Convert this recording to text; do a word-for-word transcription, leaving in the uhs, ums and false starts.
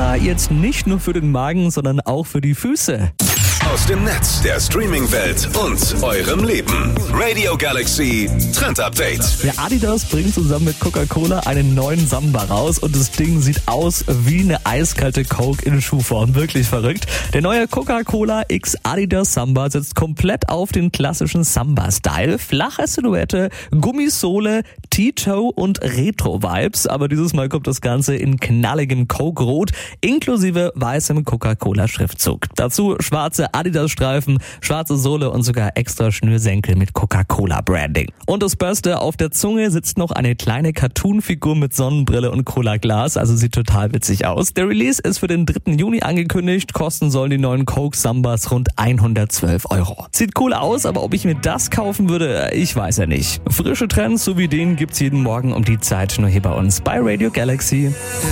Coca-Cola jetzt nicht nur für den Magen, sondern auch für die Füße. Aus dem Netz, der Streaming-Welt und eurem Leben. Radio Galaxy Trend Update. Der Adidas bringt zusammen mit Coca-Cola einen neuen Samba raus und das Ding sieht aus wie eine eiskalte Coke in Schuhform. Wirklich verrückt. Der neue Coca-Cola X Adidas Samba setzt komplett auf den klassischen Samba-Style. Flache Silhouette, Gummisohle, T-Toe und Retro-Vibes. Aber dieses Mal kommt das Ganze in knalligem Coke-Rot inklusive weißem Coca-Cola-Schriftzug. Dazu schwarze Adidas-Streifen, schwarze Sohle und sogar extra Schnürsenkel mit Coca-Cola-Branding. Und das Beste, auf der Zunge sitzt noch eine kleine Cartoon-Figur mit Sonnenbrille und Cola-Glas, also sieht total witzig aus. Der Release ist für den dritten Juni angekündigt, kosten sollen die neuen Coke Sambas rund hundertzwölf Euro. Sieht cool aus, aber ob ich mir das kaufen würde, ich weiß ja nicht. Frische Trends so wie den gibt's jeden Morgen um die Zeit nur hier bei uns bei Radio Galaxy.